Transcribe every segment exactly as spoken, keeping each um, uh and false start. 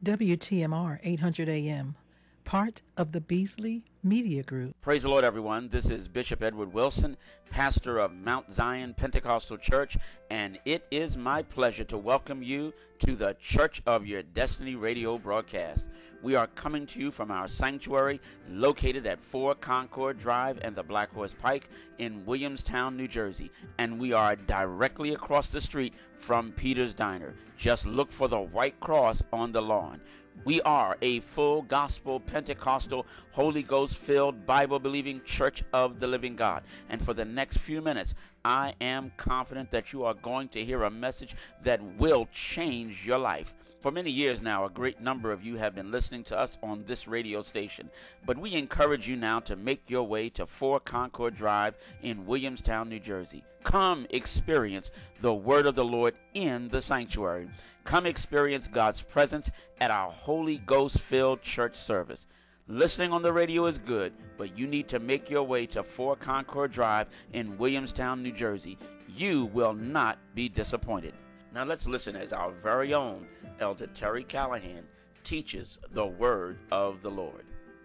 W T M R eight hundred A M, part of the Beasley Media Group. Praise the Lord, everyone. This is Bishop Edward Wilson, pastor of Mount Zion Pentecostal Church, and it is my pleasure to welcome you to the Church of Your Destiny radio broadcast. We are coming to you from our sanctuary located at four Concord Drive and the Black Horse Pike in Williamstown, New Jersey, and we are directly across the street from Peter's Diner. Just look for the white cross on the lawn. We are a full gospel, Pentecostal, Holy Ghost-filled, Bible-believing Church of the Living God. And for the next few minutes, I am confident that you are going to hear a message that will change your life. For many years now, a great number of you have been listening to us on this radio station. But we encourage you now to make your way to four Concord Drive in Williamstown, New Jersey. Come experience the word of the Lord in the sanctuary. Come experience God's presence at our Holy Ghost-filled church service. Listening on the radio is good, but you need to make your way to four Concord Drive in Williamstown, New Jersey. You will not be disappointed. Now let's listen as our very own Elder Terry Callahan teaches the word of the Lord.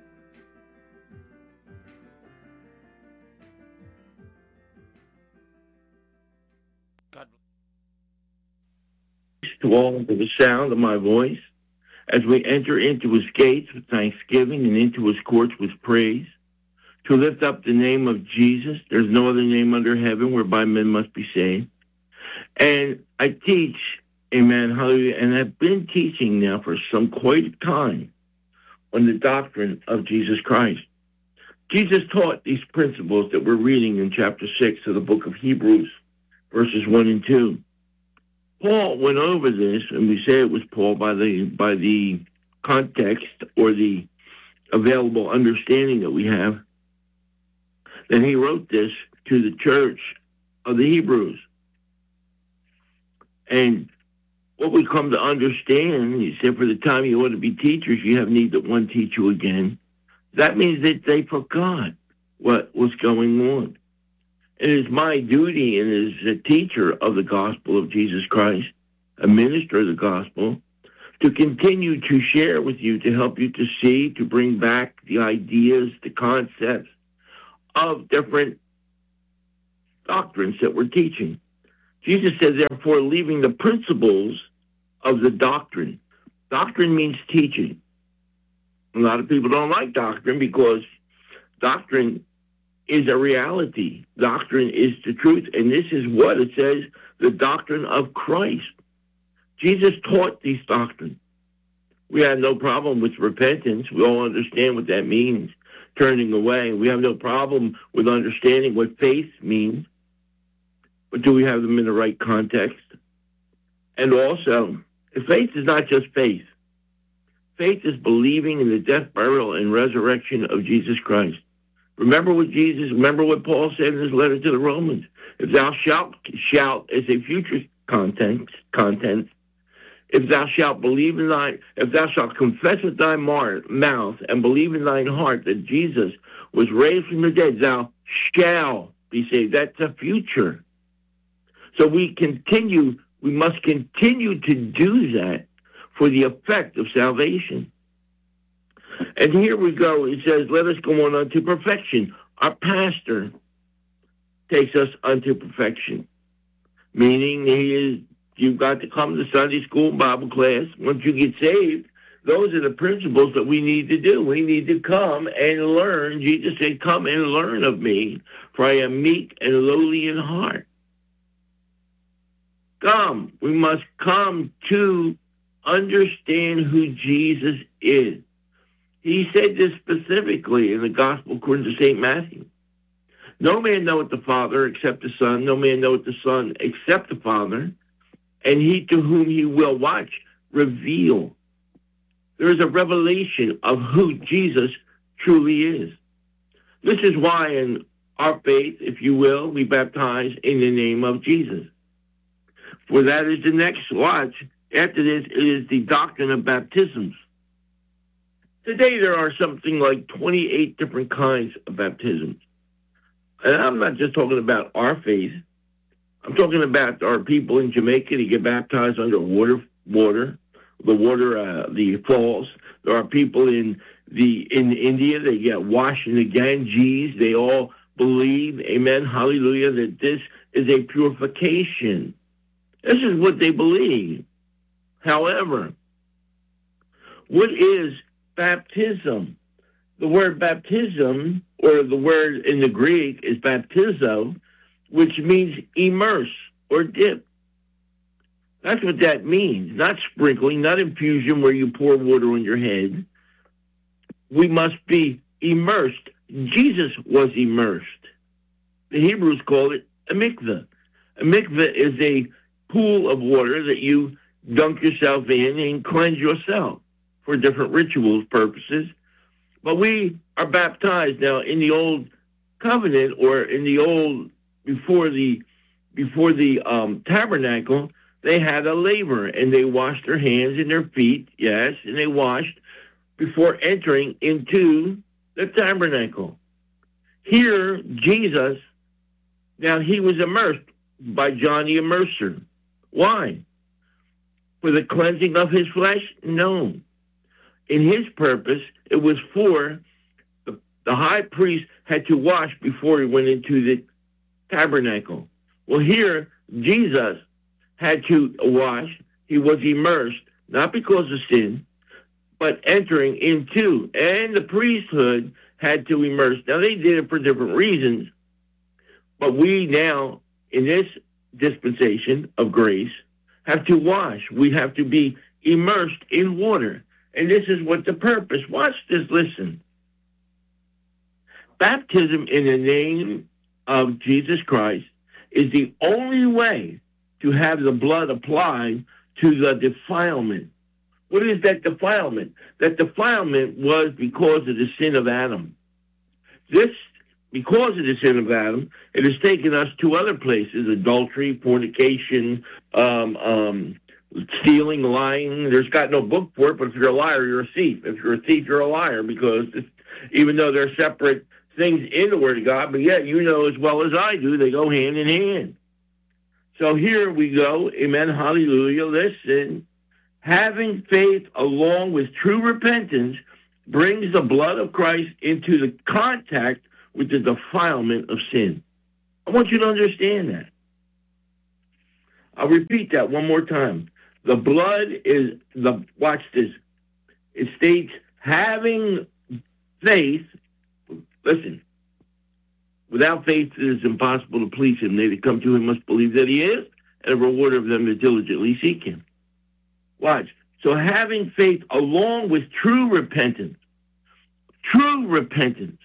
God to all under the sound of my voice, as we enter into his gates with thanksgiving and into his courts with praise, to lift up the name of Jesus. There's no other name under heaven whereby men must be saved. And I teach, amen, hallelujah, and I've been teaching now for some quite a time on the doctrine of Jesus Christ. Jesus taught these principles that we're reading in chapter six of the book of Hebrews, verses one and two. Paul went over this, and we say it was Paul by the by the context or the available understanding that we have, that he wrote this to the church of the Hebrews. And what we come to understand, he said, for the time you ought to be teachers, you have need that one teach you again. That means that they forgot what was going on. It is my duty, and as a teacher of the gospel of Jesus Christ, a minister of the gospel, to continue to share with you, to help you to see, to bring back the ideas, the concepts of different doctrines that we're teaching. Jesus said, therefore, leaving the principles of the doctrine. Doctrine means teaching. A lot of people don't like doctrine because doctrine is a reality. Doctrine is the truth. And this is what it says, the doctrine of Christ. Jesus taught these doctrines. We have no problem with repentance. We all understand what that means, turning away. We have no problem with understanding what faith means. But do we have them in the right context? And also, faith is not just faith. Faith is believing in the death, burial, and resurrection of Jesus Christ. Remember what Jesus, remember what Paul said in his letter to the Romans. If thou shalt, shalt is a future content, content. If thou shalt believe in thine, if thou shalt confess with thy mouth and believe in thine heart that Jesus was raised from the dead, thou shalt be saved. That's a future. So we continue, we must continue to do that for the effect of salvation. And here we go. It says, let us go on unto perfection. Our pastor takes us unto perfection, meaning he is, you've got to come to Sunday school, Bible class. Once you get saved, those are the principles that we need to do. We need to come and learn. Jesus said, come and learn of me, for I am meek and lowly in heart. Come. We must come to understand who Jesus is. He said this specifically in the Gospel according to Saint Matthew. No man knoweth the Father except the Son. No man knoweth the Son except the Father. And he to whom he will watch, reveal. There is a revelation of who Jesus truly is. This is why in our faith, if you will, we baptize in the name of Jesus. For that is the next watch. After this, it is the doctrine of baptisms. Today, there are something like twenty-eight different kinds of baptisms. And I'm not just talking about our faith. I'm talking about our people in Jamaica that get baptized under water, water the water, uh, the falls. There are people in the in India, they get washed in the Ganges. They all believe, amen, hallelujah, that this is a purification. This is what they believe. However, what is baptism? The word baptism, or the word in the Greek is baptizo, which means immerse or dip. That's what that means. Not sprinkling, not infusion where you pour water on your head. We must be immersed. Jesus was immersed. The Hebrews call it a mikveh. A mikveh is a pool of water that you dunk yourself in and cleanse yourself for different rituals purposes. But we are baptized now in the old covenant, or in the old, before the before the um, tabernacle, they had a laver, and they washed their hands and their feet, yes, and they washed before entering into the tabernacle. Here, Jesus, now he was immersed by John the Immerser. Why? For the cleansing of his flesh? No. In his purpose, it was for the, the high priest had to wash before he went into the tabernacle. Well, here, Jesus had to wash. He was immersed, not because of sin, but entering into, and the priesthood had to immerse. Now, they did it for different reasons, but we now, in this dispensation of grace, have to wash. We have to be immersed in water. And this is what the purpose. Watch this, listen. Baptism in the name of Jesus Christ is the only way to have the blood applied to the defilement. What is that defilement? That defilement was because of the sin of Adam. This, because of the sin of Adam, it has taken us to other places: adultery, fornication, um, um, stealing, lying. There's got no book for it, but if you're a liar, you're a thief. If you're a thief, you're a liar, because it's, even though they're separate things in the Word of God, but yet you know as well as I do, they go hand in hand. So here we go, amen, hallelujah, listen. Having faith along with true repentance brings the blood of Christ into the contact with the defilement of sin. I want you to understand that. I'll repeat that one more time. The blood is, the watch this, it states, having faith, listen, without faith it is impossible to please him. They that come to him must believe that he is, and a rewarder of them that diligently seek him. Watch. So having faith along with true repentance. True repentance.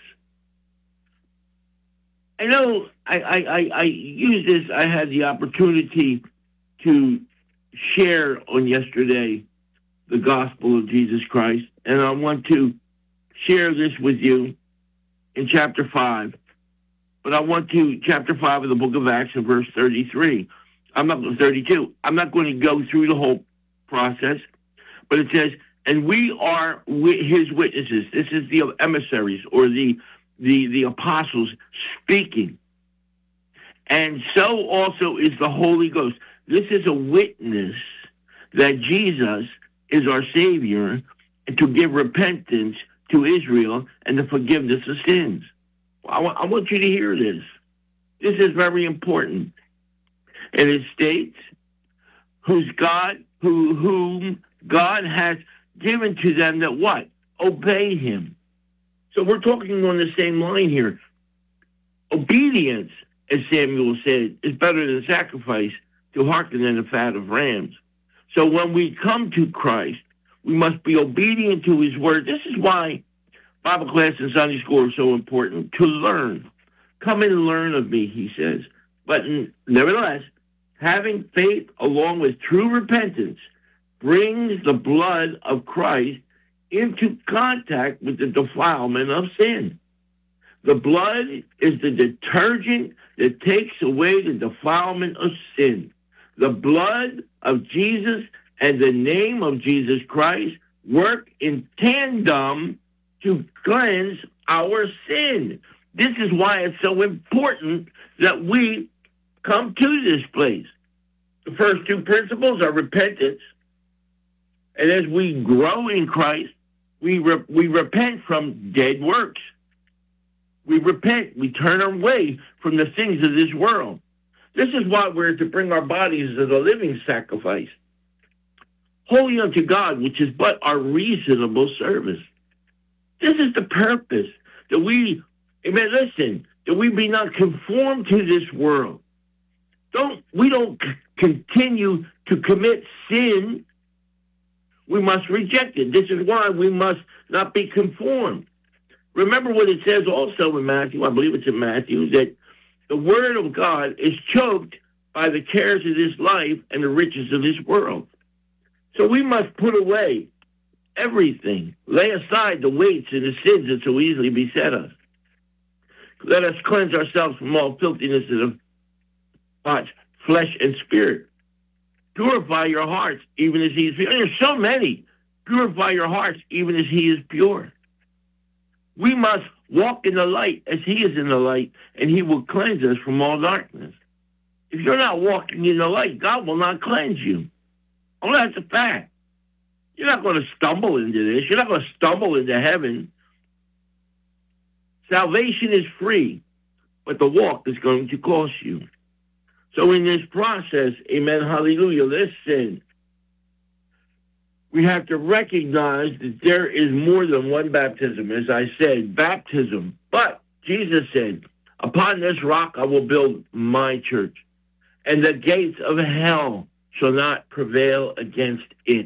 I know I, I, I, I use this. I had the opportunity to share on yesterday the gospel of Jesus Christ, and I want to share this with you in chapter five. But I want to, chapter five of the book of Acts in verse thirty-three. I'm not, thirty-two. I'm not going to go through the whole process, but it says, and we are his witnesses. This is the emissaries, or the, the, the apostles speaking. And so also is the Holy Ghost. This is a witness that Jesus is our Savior, and to give repentance to Israel and the forgiveness of sins. I want, I want you to hear this. This is very important. And it states, whose God, who, whom God has given to them that what? Obey him. So we're talking on the same line here. Obedience, as Samuel said, is better than sacrifice, to hearken than the fat of rams. So when we come to Christ, we must be obedient to his word. This is why Bible class and Sunday school are so important, to learn. Come and learn of me, he says. But nevertheless, having faith along with true repentance brings the blood of Christ into contact with the defilement of sin. The blood is the detergent that takes away the defilement of sin. The blood of Jesus and the name of Jesus Christ work in tandem to cleanse our sin. This is why it's so important that we come to this place. The first two principles are repentance And as we grow in Christ, we re- we repent from dead works. We repent. We turn away from the things of this world. This is why we're to bring our bodies as a living sacrifice, holy unto God, which is but our reasonable service. This is the purpose, that we, amen, listen, that we be not conformed to this world. Don't we don't c- continue to commit sin. We must reject it. This is why we must not be conformed. Remember what it says also in Matthew, I believe it's in Matthew, that the word of God is choked by the cares of this life and the riches of this world. So we must put away everything, lay aside the weights and the sins that so easily beset us. Let us cleanse ourselves from all filthiness of thoughts, flesh, and spirit. Purify your hearts, even as he is pure. There's so many. Purify your hearts, even as he is pure. We must walk in the light as he is in the light, and he will cleanse us from all darkness. If you're not walking in the light, God will not cleanse you. Oh, that's a fact. You're not going to stumble into this. You're not going to stumble into heaven. Salvation is free, but the walk is going to cost you. So in this process, amen, hallelujah, listen, we have to recognize that there is more than one baptism. As I said, baptism. But Jesus said, upon this rock I will build my church, and the gates of hell shall not prevail against it.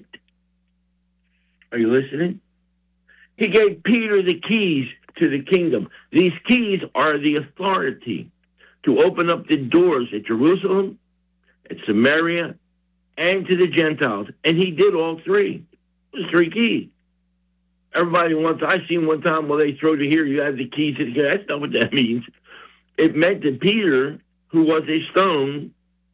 Are you listening? He gave Peter the keys to the kingdom. These keys are the authority to open up the doors at Jerusalem, at Samaria, and to the Gentiles. And he did all three. It was three keys. Everybody wants, I seen one time where they throw to here, you have the keys to the kingdom. That's not what that means. It meant that Peter, who was a stone,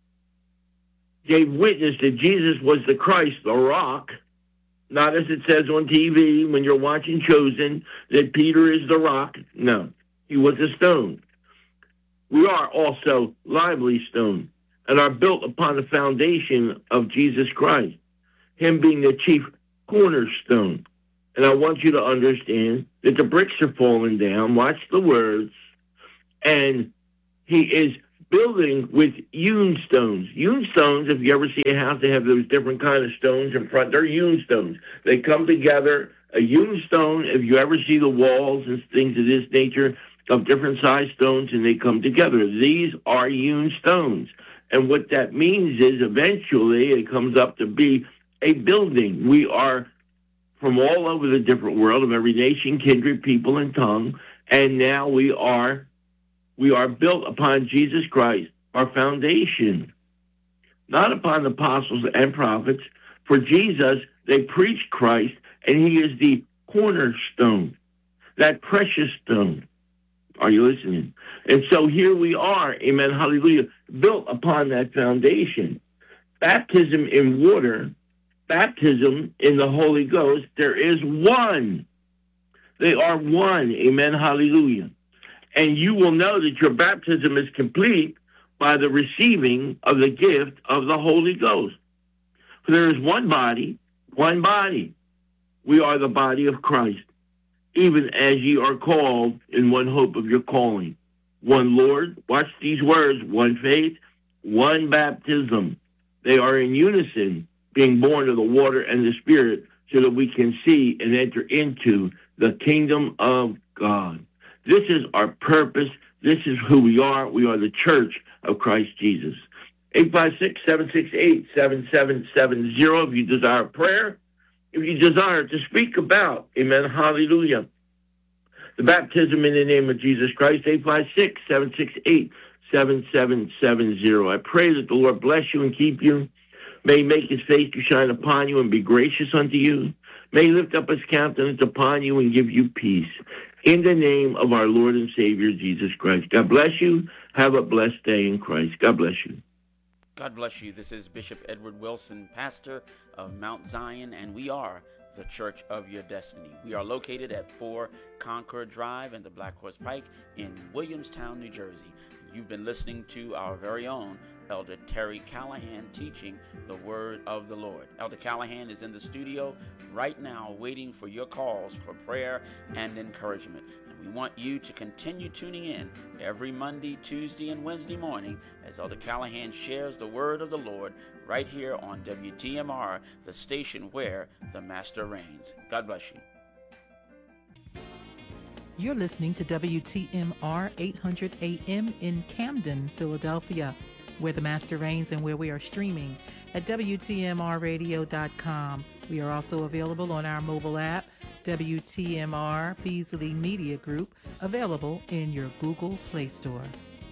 gave witness that Jesus was the Christ, the rock, not as it says on T V when you're watching Chosen, that Peter is the rock. No, he was a stone. We are also lively stone and are built upon the foundation of Jesus Christ, him being the chief cornerstone. And I want you to understand that the bricks are falling down. Watch the words. And he is building with hewn stones. Hewn stones, if you ever see a house, they have those different kind of stones in front. They're hewn stones. They come together. A hewn stone, if you ever see the walls and things of this nature, of different size stones, and they come together. These are hewn stones. And what that means is eventually it comes up to be a building. We are from all over the different world, of every nation, kindred, people, and tongue, and now we are we are built upon Jesus Christ, our foundation, not upon the apostles and prophets. For Jesus, they preached Christ, and he is the cornerstone, that precious stone. Are you listening? And so here we are, amen, hallelujah, built upon that foundation. Baptism in water, baptism in the Holy Ghost, there is one. They are one, amen, hallelujah. And you will know that your baptism is complete by the receiving of the gift of the Holy Ghost. For there is one body, one body. We are the body of Christ, even as ye are called in one hope of your calling. One Lord, watch these words, one faith, one baptism. They are in unison, being born of the water and the Spirit, so that we can see and enter into the kingdom of God. This is our purpose. This is who we are. We are the church of Christ Jesus. eight five six, seven six eight, seven seven seven zero if you desire prayer. If you desire to speak about, amen, hallelujah, the baptism in the name of Jesus Christ, eight five six, seven six eight, seven seven seven zero. I pray that the Lord bless you and keep you. May he make his face to shine upon you and be gracious unto you. May he lift up his countenance upon you and give you peace. In the name of our Lord and Savior, Jesus Christ. God bless you. Have a blessed day in Christ. God bless you. God bless you. This is Bishop Edward Wilson, pastor of Mount Zion, and we are the Church of Your Destiny. We are located at four Concord Drive and the Black Horse Pike in Williamstown, New Jersey. You've been listening to our very own Elder Terry Callahan teaching the word of the Lord. Elder Callahan is in the studio right now waiting for your calls for prayer and encouragement. And we want you to continue tuning in every Monday, Tuesday, and Wednesday morning as Elder Callahan shares the word of the Lord right here on W T M R, the station where the Master reigns. God bless you. You're listening to W T M R eight hundred A M in Camden, Philadelphia, where the Master reigns and where we are streaming at W T M R radio dot com. We are also available on our mobile app, W T M R Beasley Media Group, available in your Google Play Store.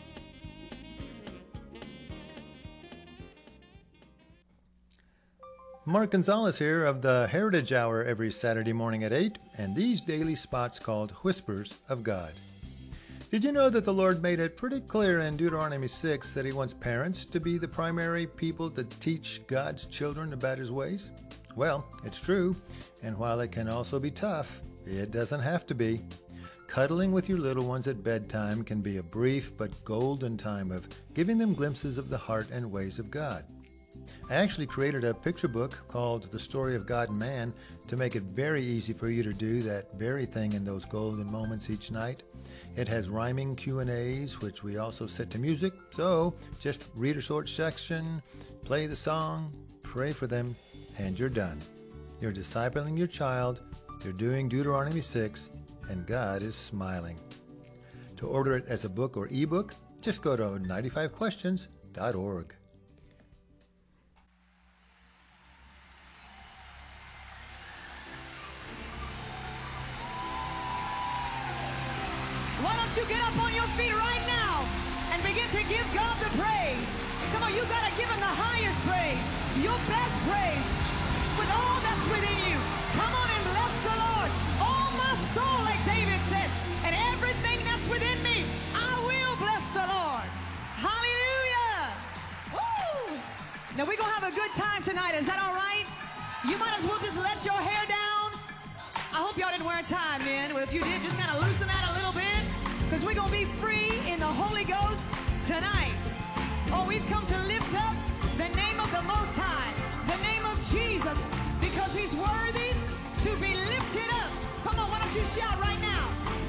Mark Gonzalez here of the Heritage Hour every Saturday morning at eight, and these daily spots called Whispers of God. Did you know that the Lord made it pretty clear in Deuteronomy six that he wants parents to be the primary people to teach God's children about his ways? Well, it's true, and while it can also be tough, it doesn't have to be. Cuddling with your little ones at bedtime can be a brief but golden time of giving them glimpses of the heart and ways of God. I actually created a picture book called The Story of God and Man to make it very easy for you to do that very thing in those golden moments each night. It has rhyming Q and A's, which we also set to music, so just read a short section, play the song, pray for them, and you're done. You're discipling your child, you're doing Deuteronomy six, and God is smiling. To order it as a book or ebook, just go to ninety-five questions dot org. Why don't you get up on your feet right now and begin to give God the praise? Come on, you got to give him the highest praise, your best praise, with all that's within you. Come on and bless the Lord. All my soul, like David said, and everything that's within me, I will bless the Lord. Hallelujah. Woo! Now, we're going to have a good time tonight. Is that all right? You might as well just let your hair down. I hope y'all didn't wear a tie, man. Well, if you did, just kind of loosen that a little bit, because we're going to be free in the Holy Ghost tonight. Oh, we've come to lift up the name of the Most High, the name of Jesus, because he's worthy to be lifted up. Come on, why don't you shout right now?